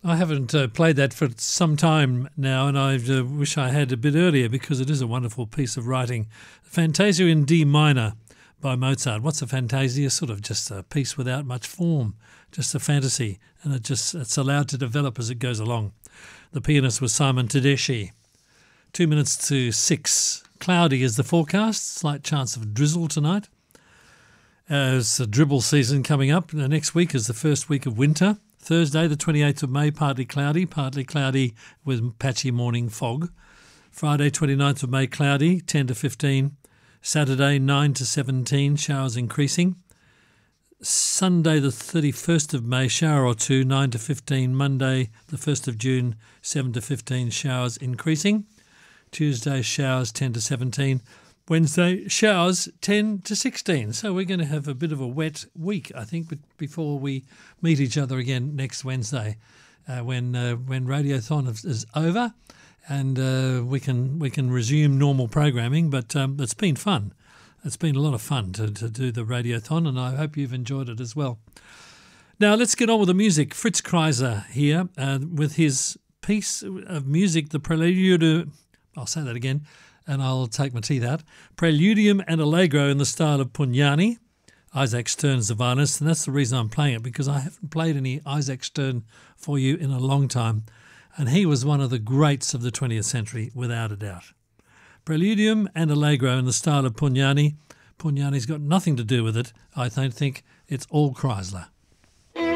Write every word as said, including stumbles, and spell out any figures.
I haven't uh, played that for some time now, and I uh, wish I had a bit earlier because it is a wonderful piece of writing. Fantasia in D minor by Mozart. What's a fantasia? Sort of just a piece without much form, just a fantasy, and it just it's allowed to develop as it goes along. The pianist was Simon Tedeschi. Two minutes to six. Cloudy is the forecast. Slight chance of drizzle tonight. Uh, it's a dribble season coming up. The next week is the first week of winter. Thursday, the twenty-eighth of May, partly cloudy, partly cloudy with patchy morning fog. Friday, twenty-ninth of May, cloudy, ten to fifteen. Saturday, nine to seventeen, showers increasing. Sunday, the thirty-first of May, shower or two, nine to fifteen. Monday, the first of June, seven to fifteen, showers increasing. Tuesday, showers, ten to seventeen. Wednesday, showers, ten to sixteen. So we're going to have a bit of a wet week, I think, before we meet each other again next Wednesday, uh, when uh, when Radiothon is, is over, and uh, we can we can resume normal programming. But um, it's been fun. It's been a lot of fun to, to do the Radiothon, and I hope you've enjoyed it as well. Now let's get on with the music. Fritz Kreiser here uh, with his piece of music, the Prelude. I'll say that again. And I'll take my teeth out. Preludium and Allegro in the style of Pugnani, Isaac Stern's the violinist, and that's the reason I'm playing it, because I haven't played any Isaac Stern for you in a long time, and he was one of the greats of the twentieth century, without a doubt. Preludium and Allegro in the style of Pugnani. Pugnani's got nothing to do with it. I don't think it's all Chrysler.